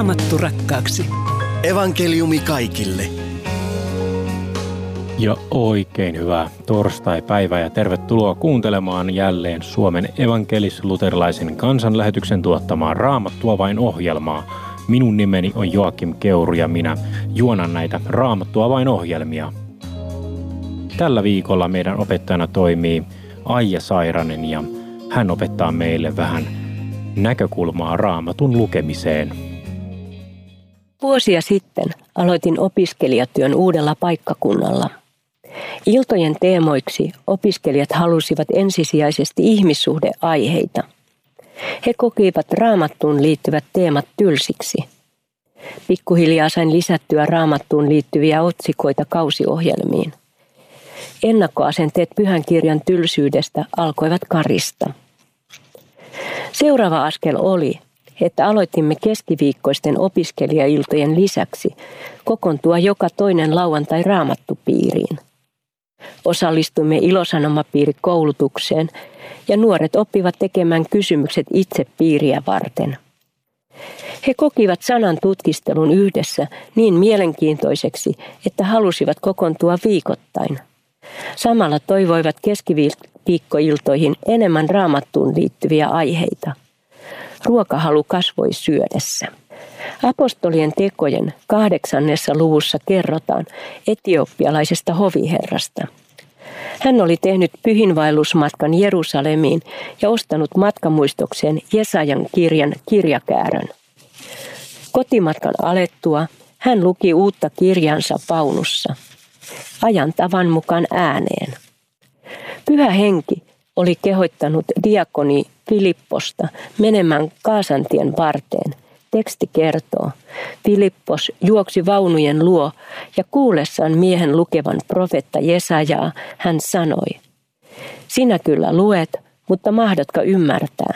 Raamattu rakkaaksi. Evankeliumi kaikille. Ja oikein hyvää torstai-päivää ja tervetuloa kuuntelemaan jälleen Suomen evankelis-luterilaisen kansanlähetyksen tuottamaa Raamattua vain -ohjelmaa. Minun nimeni on Joakim Keuru ja minä juonan näitä Raamattua vain -ohjelmia. Tällä viikolla meidän opettajana toimii Aija Sairanen ja hän opettaa meille vähän näkökulmaa Raamatun lukemiseen. Vuosia sitten aloitin opiskelijatyön uudella paikkakunnalla. Iltojen teemoiksi opiskelijat halusivat ensisijaisesti ihmissuhdeaiheita. He kokivat Raamattuun liittyvät teemat tylsiksi. Pikkuhiljaa sain lisättyä Raamattuun liittyviä otsikoita kausiohjelmiin. Ennakkoasenteet Pyhän kirjan tylsyydestä alkoivat karista. Seuraava askel oli, että aloitimme keskiviikkoisten opiskelijailtojen lisäksi kokoontua joka toinen lauantai raamattupiiriin. Osallistuimme Ilosanomapiirikoulutukseen ja nuoret oppivat tekemään kysymykset itse piiriä varten. He kokivat sanan tutkistelun yhdessä niin mielenkiintoiseksi, että halusivat kokoontua viikoittain. Samalla toivoivat keskiviikkoiltoihin enemmän Raamattuun liittyviä aiheita. Ruokahalu kasvoi syödessä. Apostolien tekojen 8. luvussa kerrotaan etiopialaisesta hoviherrasta. Hän oli tehnyt pyhinvaellusmatkan Jerusalemiin ja ostanut matkamuistokseen Jesajan kirjan kirjakäärön. Kotimatkan alettua hän luki uutta kirjansa vaunussa, ajan tavan mukaan ääneen. Pyhä henki oli kehottanut diakoni Filipposta menemään Kaasantien varteen. Teksti kertoo, Filippos juoksi vaunujen luo ja kuullessaan miehen lukevan profeetta Jesajaa, hän sanoi, sinä kyllä luet, mutta mahdotko ymmärtää?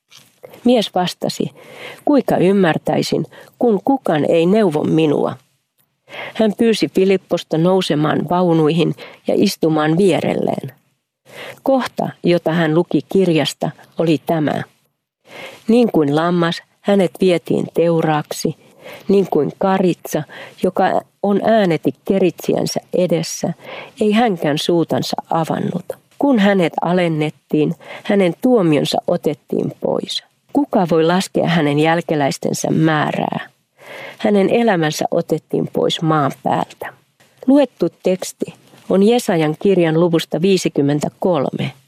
Mies vastasi, kuinka ymmärtäisin, kun kukaan ei neuvo minua. Hän pyysi Filipposta nousemaan vaunuihin ja istumaan vierelleen. Kohta, jota hän luki kirjasta, oli tämä. Niin kuin lammas, hänet vietiin teuraaksi, niin kuin karitsa, joka on ääneti keritsiänsä edessä, ei hänkään suutansa avannut. Kun hänet alennettiin, hänen tuomionsa otettiin pois. Kuka voi laskea hänen jälkeläistensä määrää? Hänen elämänsä otettiin pois maan päältä. Luettu teksti on Jesajan kirjan luvusta 53.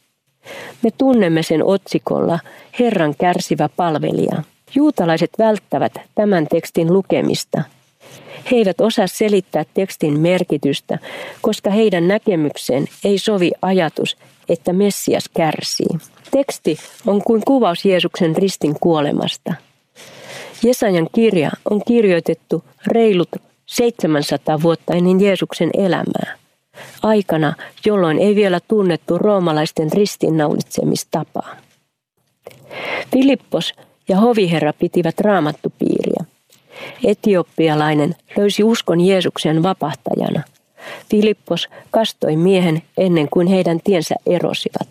Me tunnemme sen otsikolla Herran kärsivä palvelija. Juutalaiset välttävät tämän tekstin lukemista. He eivät osaa selittää tekstin merkitystä, koska heidän näkemykseen ei sovi ajatus, että Messias kärsii. Teksti on kuin kuvaus Jeesuksen ristin kuolemasta. Jesajan kirja on kirjoitettu reilut 700 vuotta ennen Jeesuksen elämää. Aikana, jolloin ei vielä tunnettu roomalaisten ristiinnaulitsemistapaa. Filippos ja hoviherra pitivät raamattupiiriä. Etiopialainen löysi uskon Jeesuksen vapahtajana. Filippos kastoi miehen ennen kuin heidän tiensä erosivat.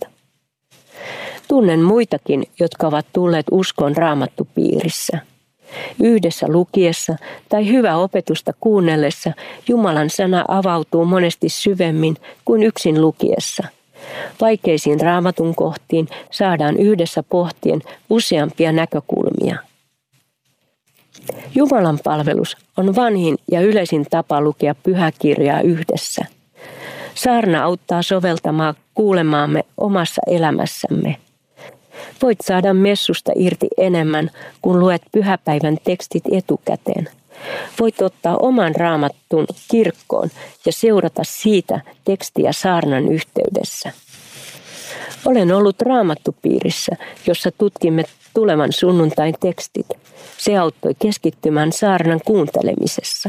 Tunnen muitakin, jotka ovat tulleet uskon raamattupiirissä. Yhdessä lukiessa tai hyvää opetusta kuunnellessa Jumalan sana avautuu monesti syvemmin kuin yksin lukiessa. Vaikeisiin raamatun kohtiin saadaan yhdessä pohtien useampia näkökulmia. Jumalan palvelus on vanhin ja yleisin tapa lukea pyhäkirjaa yhdessä. Saarna auttaa soveltamaan kuulemaamme omassa elämässämme. Voit saada messusta irti enemmän, kun luet pyhäpäivän tekstit etukäteen. Voit ottaa oman raamattun kirkkoon ja seurata siitä tekstiä saarnan yhteydessä. Olen ollut raamattupiirissä, jossa tutkimme tulevan sunnuntain tekstit. Se auttoi keskittymään saarnan kuuntelemisessa.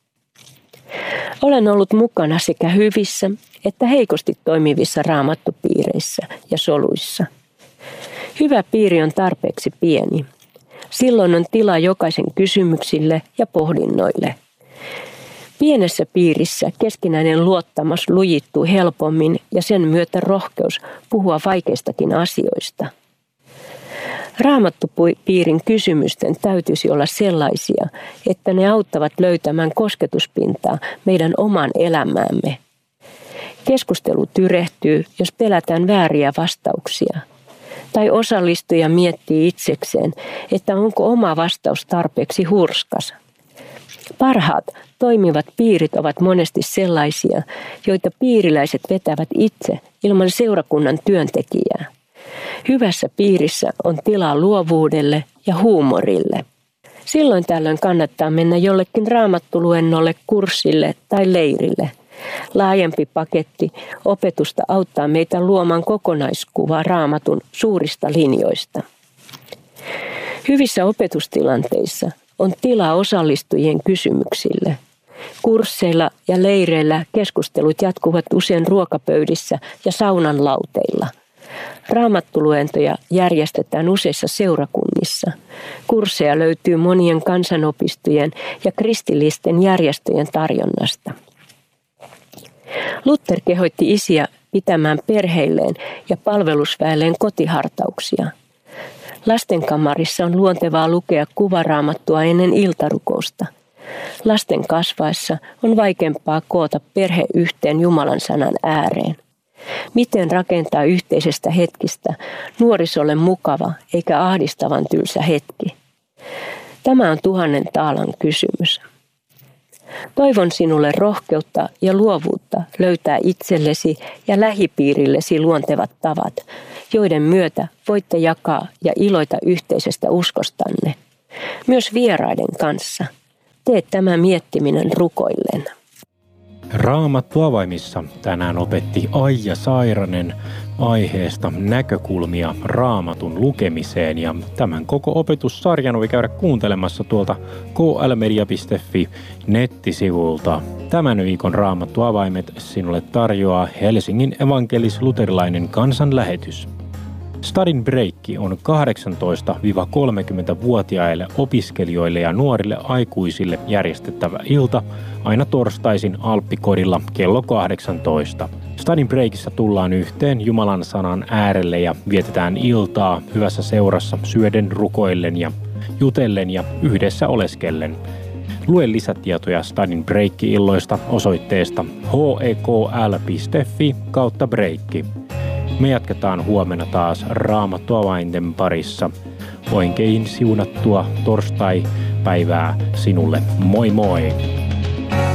Olen ollut mukana sekä hyvissä että heikosti toimivissa raamattupiireissä ja soluissa. Hyvä piiri on tarpeeksi pieni. Silloin on tila jokaisen kysymyksille ja pohdinnoille. Pienessä piirissä keskinäinen luottamus lujittuu helpommin ja sen myötä rohkeus puhua vaikeistakin asioista. Raamattupiirin kysymysten täytyisi olla sellaisia, että ne auttavat löytämään kosketuspintaa meidän oman elämäämme. Keskustelu tyrehtyy, jos pelätään vääriä vastauksia. Tai osallistuja miettii itsekseen, että onko oma vastaus tarpeeksi hurskas. Parhaat toimivat piirit ovat monesti sellaisia, joita piiriläiset vetävät itse ilman seurakunnan työntekijää. Hyvässä piirissä on tilaa luovuudelle ja huumorille. Silloin tällöin kannattaa mennä jollekin raamattuluennolle, kurssille tai leirille. Laajempi paketti opetusta auttaa meitä luomaan kokonaiskuvaa Raamatun suurista linjoista. Hyvissä opetustilanteissa on tilaa osallistujien kysymyksille. Kursseilla ja leireillä keskustelut jatkuvat usein ruokapöydissä ja saunan lauteilla. Raamattuluentoja järjestetään useissa seurakunnissa. Kursseja löytyy monien kansanopistojen ja kristillisten järjestöjen tarjonnasta. Luther kehoitti isiä pitämään perheilleen ja palvelusväelleen kotihartauksia. Lastenkamarissa on luontevaa lukea kuvaraamattua ennen iltarukousta. Lasten kasvaessa on vaikeampaa koota perhe yhteen Jumalan sanan ääreen. Miten rakentaa yhteisestä hetkistä nuorisolle mukava eikä ahdistavan tylsä hetki? Tämä on 1000 taalan kysymys. Toivon sinulle rohkeutta ja luovuutta löytää itsellesi ja lähipiirillesi luontevat tavat, joiden myötä voitte jakaa ja iloita yhteisestä uskostanne. Myös vieraiden kanssa. Tee tämä miettiminen rukoillen. Raamattuavaimissa tänään opetti Aija Sairanen aiheesta näkökulmia Raamatun lukemiseen, ja tämän koko opetussarjan voi käydä kuuntelemassa tuolta klmedia.fi nettisivulta. Tämän viikon Raamattuavaimet sinulle tarjoaa Helsingin evankelis-luterilainen kansanlähetys. Study Break on 18-30-vuotiaille opiskelijoille ja nuorille aikuisille järjestettävä ilta aina torstaisin Alppikodilla kello 18. Study Breakissa tullaan yhteen Jumalan sanan äärelle ja vietetään iltaa hyvässä seurassa syöden, rukoillen ja jutellen ja yhdessä oleskellen. Lue lisätietoja Study Break-illoista osoitteesta hekl.fi/breakki. Me jatketaan huomenna taas Raamattuavainten parissa. Oikein siunattua torstai-päivää sinulle. Moi moi!